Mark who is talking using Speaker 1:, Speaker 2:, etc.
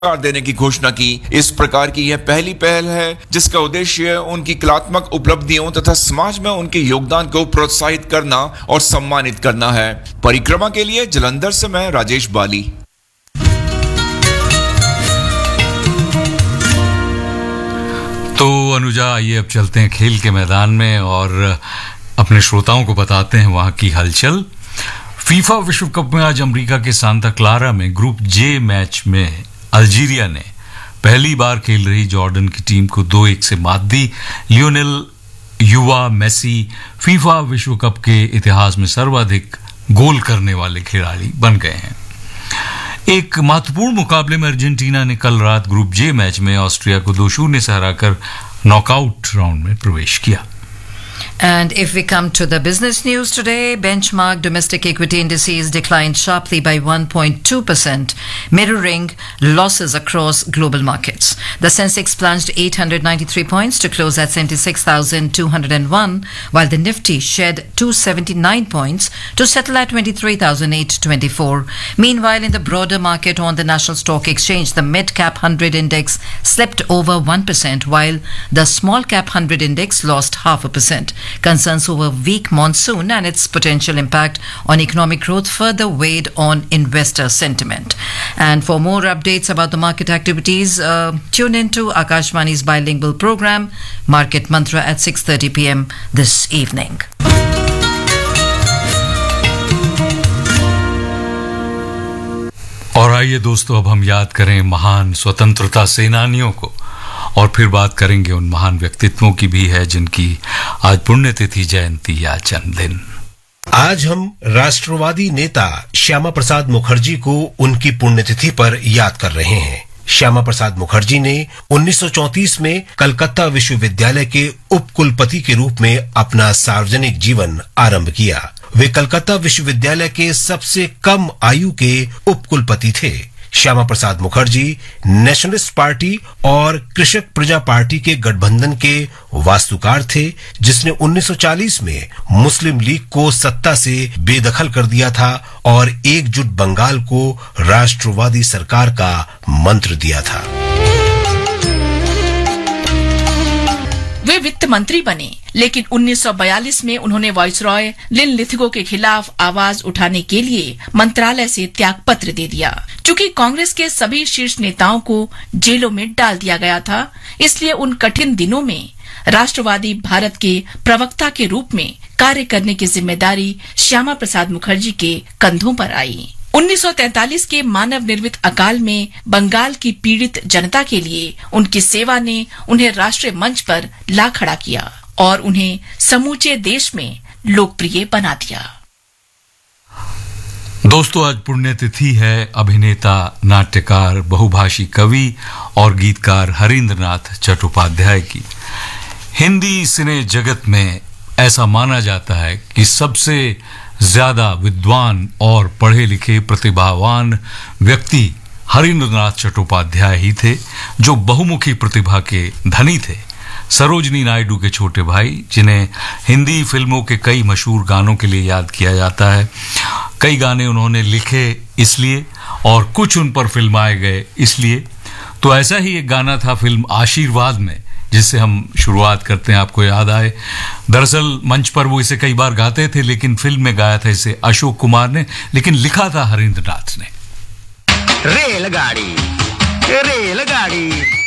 Speaker 1: देने की घोषणा की। इस प्रकार की यह पहली पहल है जिसका उद्देश्य उनकी कलात्मक उपलब्धियों तथा समाज में उनके योगदान को प्रोत्साहित करना और सम्मानित करना है। परिक्रमा के लिए जलंधर से मैं राजेश बाली।
Speaker 2: तो अनुजा, आइए अब चलते हैं खेल के मैदान में और अपने श्रोताओं को बताते हैं वहां की हलचल। फीफा विश्व कप में आज अमेरिका के सांता क्लारा में ग्रुप जे मैच में अल्जीरिया ने पहली बार खेल रही जॉर्डन की टीम को 2-1 से मात दी। लियोनेल युवा मेसी फीफा विश्व कप के इतिहास में सर्वाधिक गोल करने वाले खिलाड़ी बन गए हैं। एक महत्वपूर्ण मुकाबले में अर्जेंटीना ने कल रात ग्रुप जे मैच में ऑस्ट्रिया को 2-0 से हराकर नॉकआउट राउंड में प्रवेश किया।
Speaker 3: And if we come to the business news today, benchmark domestic equity indices declined sharply by 1.2%, mirroring losses across global markets. The Sensex plunged 893 points to close at 76,201, while the Nifty shed 279 points to settle at 23,824. Meanwhile, in the broader market on the National Stock Exchange, the mid-cap 100 index slipped over 1%, while the small-cap 100 index lost 0.5%. Concerns over weak monsoon and its potential impact on economic growth further weighed on investor sentiment. And for more updates about the market activities, tune into Akashvani's bilingual program, Market Mantra, at 6:30 p.m. this evening.
Speaker 2: और आइए दोस्तों, अब हम याद करें महान स्वतंत्रता सेनानियों को और फिर बात करेंगे उन महान व्यक्तित्वों की भी है जिनकी आज पुण्यतिथि, जयंती या जन्मदिन।
Speaker 4: आज हम राष्ट्रवादी नेता श्यामा प्रसाद मुखर्जी को उनकी पुण्यतिथि पर याद कर रहे हैं। श्यामा प्रसाद मुखर्जी ने 1934 में कलकत्ता विश्वविद्यालय के उपकुलपति के रूप में अपना सार्वजनिक जीवन आरंभ किया। वे कलकत्ता विश्वविद्यालय के सबसे कम आयु के उपकुलपति थे। श्यामा प्रसाद मुखर्जी नेशनलिस्ट पार्टी और कृषक प्रजा पार्टी के गठबंधन के वास्तुकार थे, जिसने 1940 में मुस्लिम लीग को सत्ता से बेदखल कर दिया था और एकजुट बंगाल को राष्ट्रवादी सरकार का मंत्र दिया था।
Speaker 5: वे वित्त मंत्री बने, लेकिन 1942 में उन्होंने वाइसरॉय लिनलिथगो के खिलाफ आवाज उठाने के लिए मंत्रालय से त्यागपत्र दे दिया। चूंकि कांग्रेस के सभी शीर्ष नेताओं को जेलों में डाल दिया गया था, इसलिए उन कठिन दिनों में राष्ट्रवादी भारत के प्रवक्ता के रूप में कार्य करने की जिम्मेदारी श्यामा प्रसाद मुखर्जी के कंधों पर आई। 1943 के मानव निर्मित अकाल में बंगाल की पीड़ित जनता के लिए उनकी सेवा ने उन्हें राष्ट्रीय मंच पर ला खड़ा किया और उन्हें समूचे देश में लोकप्रिय बना दिया।
Speaker 2: दोस्तों, आज पुण्यतिथि है अभिनेता, नाट्यकार, बहुभाषी कवि और गीतकार हरींद्रनाथ चट्टोपाध्याय की। हिंदी सिने जगत में ऐसा माना जाता है कि सबसे ज्यादा विद्वान और पढ़े लिखे प्रतिभावान व्यक्ति हरींद्रनाथ चट्टोपाध्याय ही थे, जो बहुमुखी प्रतिभा के धनी थे। सरोजनी नायडू के छोटे भाई, जिन्हें हिंदी फिल्मों के कई मशहूर गानों के लिए याद किया जाता है। कई गाने उन्होंने लिखे इसलिए और कुछ उन पर फिल्माए गए इसलिए। तो ऐसा ही एक गाना था फिल्म आशीर्वाद में, जिससे हम शुरुआत करते हैं, आपको याद आए। दरअसल मंच पर वो इसे कई बार गाते थे, लेकिन फिल्म में गाया था इसे अशोक कुमार ने, लेकिन लिखा था हरींद्रनाथ ने।
Speaker 6: रेलगाड़ी रेलगाड़ी